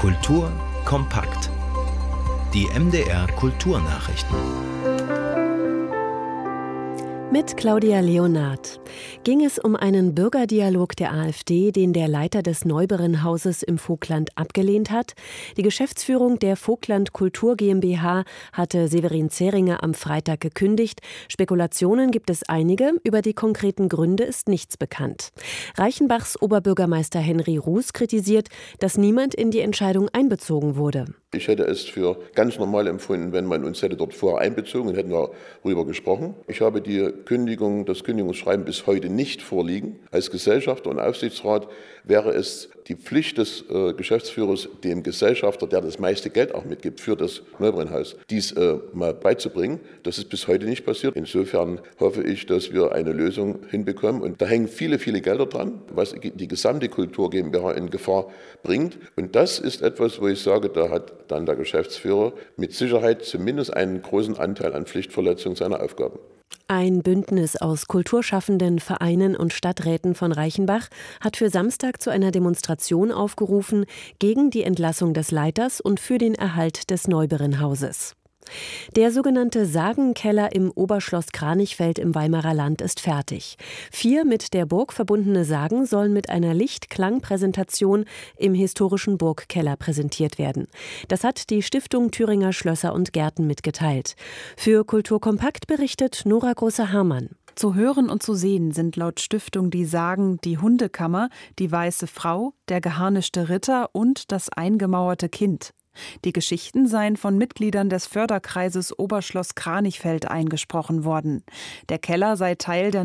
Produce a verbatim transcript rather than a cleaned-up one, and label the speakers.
Speaker 1: Kultur kompakt. Die M D R Kulturnachrichten.
Speaker 2: Mit Claudia Leonard ging es um einen Bürgerdialog der AfD, den der Leiter des Neuberen-Hauses im Vogtland abgelehnt hat. Die Geschäftsführung der Vogtland Kultur GmbH hatte Severin Zeringer am Freitag gekündigt. Spekulationen gibt es einige, über die konkreten Gründe ist nichts bekannt. Reichenbachs Oberbürgermeister Henry Ruß kritisiert, dass niemand in die Entscheidung einbezogen wurde.
Speaker 3: Ich hätte es für ganz normal empfunden, wenn man uns hätte dort vorher einbezogen und hätten wir darüber gesprochen. Ich habe die Kündigung, das Kündigungsschreiben bis heute nicht vorliegen. Als Gesellschafter und Aufsichtsrat wäre es die Pflicht des äh, Geschäftsführers, dem Gesellschafter, der das meiste Geld auch mitgibt für das Neuberen-Haus, dies äh, mal beizubringen. Das ist bis heute nicht passiert. Insofern hoffe ich, dass wir eine Lösung hinbekommen. Und da hängen viele, viele Gelder dran, was die gesamte Kultur GmbH in Gefahr bringt. Und das ist etwas, wo ich sage, da hat dann der Geschäftsführer mit Sicherheit zumindest einen großen Anteil an Pflichtverletzung seiner Aufgaben.
Speaker 2: Ein Bündnis aus kulturschaffenden Vereinen und Stadträten von Reichenbach hat für Samstag zu einer Demonstration aufgerufen gegen die Entlassung des Leiters und für den Erhalt des Neuberen-Hauses. Der sogenannte Sagenkeller im Oberschloss Kranichfeld im Weimarer Land ist fertig. Vier mit der Burg verbundene Sagen sollen mit einer Licht-Klang-Präsentation im historischen Burgkeller präsentiert werden. Das hat die Stiftung Thüringer Schlösser und Gärten mitgeteilt. Für Kultur kompakt berichtet Nora Große-Hamann.
Speaker 4: Zu hören und zu sehen sind laut Stiftung die Sagen Die Hundekammer, die Weiße Frau, der geharnischte Ritter und das eingemauerte Kind. Die Geschichten seien von Mitgliedern des Förderkreises Oberschloss Kranichfeld eingesprochen worden. Der Keller sei Teil der